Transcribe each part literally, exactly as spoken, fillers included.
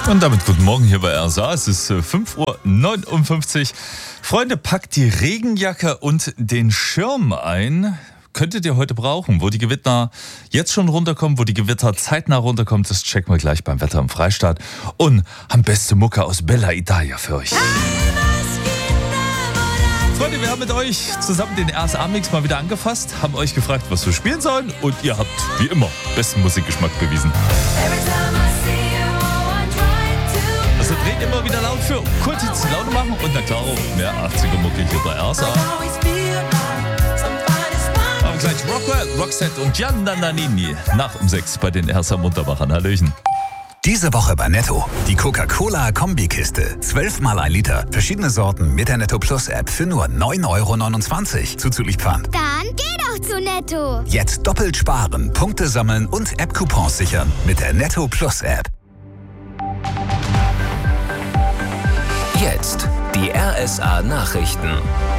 Und damit guten Morgen hier bei R S A. Es ist fünf Uhr neunundfünfzig. Freunde, packt die Regenjacke und den Schirm ein. Könntet ihr heute brauchen. Wo die Gewitter jetzt schon runterkommen, wo die Gewitter zeitnah runterkommen, das checken wir gleich beim Wetter im Freistaat. Und haben beste Mucke aus Bella Italia für euch. Freunde, wir haben mit euch zusammen den R S A-Mix mal wieder angefasst, haben euch gefragt, was wir spielen sollen, und ihr habt, wie immer, besten Musikgeschmack bewiesen. Also dreht immer wieder laut für kurz ins Laune machen und na klar auch mehr achtziger-Mucke hier bei R S A. Aber gleich Rockwell, Roxette und Gianna Nannini nach um sechs bei den R S A-Muntermachern. Hallöchen. Diese Woche bei Netto. Die Coca-Cola-Kombikiste. zwölf mal ein Liter. Verschiedene Sorten mit der Netto Plus App für nur neun Euro neunundzwanzig. Zuzüglich Pfand. Dann geh doch zu Netto. Jetzt doppelt sparen, Punkte sammeln und App-Coupons sichern mit der Netto Plus App. Jetzt die R S A-Nachrichten.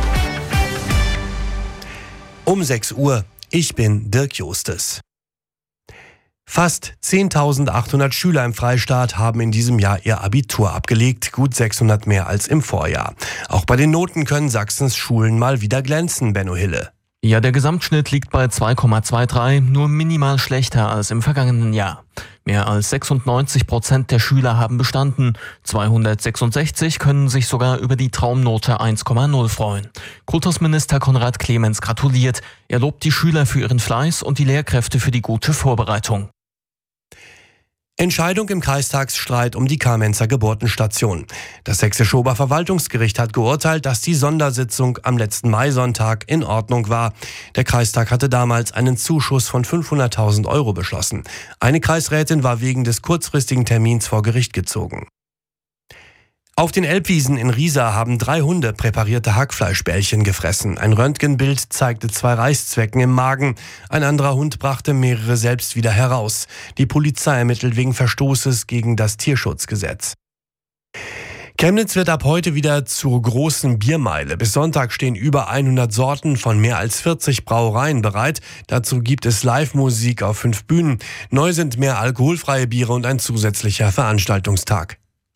Um sechs Uhr. Ich bin Dirk Justes. Fast zehntausendachthundert Schüler im Freistaat haben in diesem Jahr ihr Abitur abgelegt, gut sechshundert mehr als im Vorjahr. Auch bei den Noten können Sachsens Schulen mal wieder glänzen, Benno Hille. Ja, der Gesamtschnitt liegt bei zwei Komma dreiundzwanzig, nur minimal schlechter als im vergangenen Jahr. Mehr als sechsundneunzig Prozent der Schüler haben bestanden. zweihundertsechsundsechzig können sich sogar über die Traumnote eins Komma null freuen. Kultusminister Konrad Clemens gratuliert. Er lobt die Schüler für ihren Fleiß und die Lehrkräfte für die gute Vorbereitung. Entscheidung im Kreistagsstreit um die Kamenzer Geburtenstation. Das Sächsische Oberverwaltungsgericht hat geurteilt, dass die Sondersitzung am letzten Maisonntag in Ordnung war. Der Kreistag hatte damals einen Zuschuss von fünfhunderttausend Euro beschlossen. Eine Kreisrätin war wegen des kurzfristigen Termins vor Gericht gezogen. Auf den Elbwiesen in Riesa haben drei Hunde präparierte Hackfleischbällchen gefressen. Ein Röntgenbild zeigte zwei Reißzwecken im Magen. Ein anderer Hund brachte mehrere selbst wieder heraus. Die Polizei ermittelt wegen Verstoßes gegen das Tierschutzgesetz. Chemnitz wird ab heute wieder zur großen Biermeile. Bis Sonntag stehen über hundert Sorten von mehr als vierzig Brauereien bereit. Dazu gibt es Live-Musik auf fünf Bühnen. Neu sind mehr alkoholfreie Biere und ein zusätzlicher Veranstaltungstag.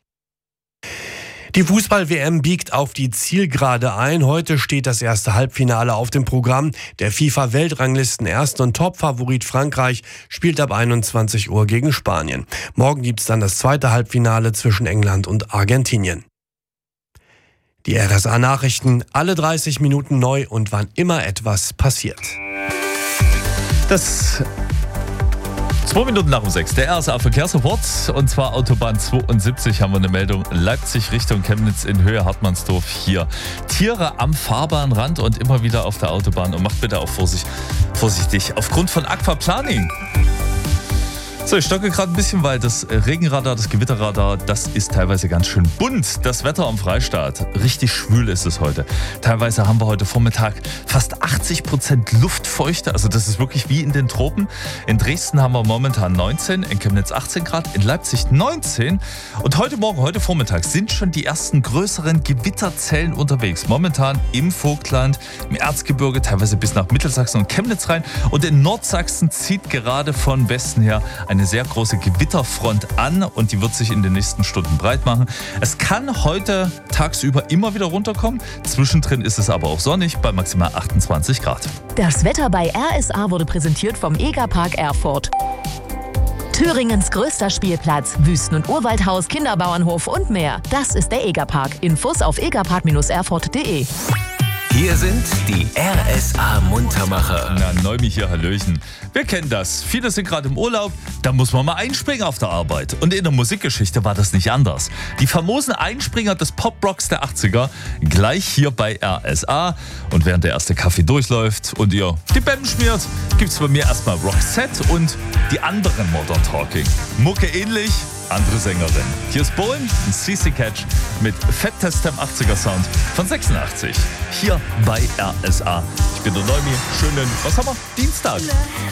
Die Fußball-W M biegt auf die Zielgerade ein. Heute steht das erste Halbfinale auf dem Programm. Der FIFA-Weltranglisten-Erst- und Top-Favorit Frankreich spielt ab einundzwanzig Uhr gegen Spanien. Morgen gibt's dann das zweite Halbfinale zwischen England und Argentinien. Die R S A-Nachrichten, alle dreißig Minuten neu und wann immer etwas passiert. Das Zwei Minuten nach um sechs, der R S A-Verkehrsreport, und zwar Autobahn zweiundsiebzig haben wir eine Meldung, Leipzig Richtung Chemnitz in Höhe Hartmannsdorf hier. Tiere am Fahrbahnrand und immer wieder auf der Autobahn, und macht bitte auch vorsichtig, vorsichtig aufgrund von Aquaplaning. So, ich stocke gerade ein bisschen, weil das Regenradar, das Gewitterradar, das ist teilweise ganz schön bunt. Das Wetter am Freistaat, richtig schwül ist es heute. Teilweise haben wir heute Vormittag fast achtzig Prozent Luftfeuchte, also das ist wirklich wie in den Tropen. In Dresden haben wir momentan neunzehn, in Chemnitz achtzehn Grad, in Leipzig neunzehn. Und heute Morgen, heute Vormittag sind schon die ersten größeren Gewitterzellen unterwegs. Momentan im Vogtland, im Erzgebirge, teilweise bis nach Mittelsachsen und Chemnitz rein. Und in Nordsachsen zieht gerade von Westen her eine sehr große Gewitterfront an, und die wird sich in den nächsten Stunden breit machen. Es kann heute tagsüber immer wieder runterkommen. Zwischendrin ist es aber auch sonnig bei maximal achtundzwanzig Grad. Das Wetter bei R S A wurde präsentiert vom Egerpark Erfurt. Thüringens größter Spielplatz, Wüsten- und Urwaldhaus, Kinderbauernhof und mehr. Das ist der Egerpark. Infos auf egerpark erfurt punkt de. Hier sind die R S A-Muntermacher. Na, Neumi hier, Hallöchen. Wir kennen das. Viele sind gerade im Urlaub, da muss man mal einspringen auf der Arbeit. Und in der Musikgeschichte war das nicht anders. Die famosen Einspringer des Pop-Rocks der achtziger, gleich hier bei R S A. Und während der erste Kaffee durchläuft und ihr die Bämme schmiert, gibt's bei mir erstmal Roxette und die anderen Modern Talking. Mucke ähnlich, andere Sängerin. Hier ist Bohlen und C C Catch mit Fat Testem achtziger Sound von sechsundachtzig. Hier bei R S A. Ich bin der Neumi. Schönen, was haben wir? Dienstag.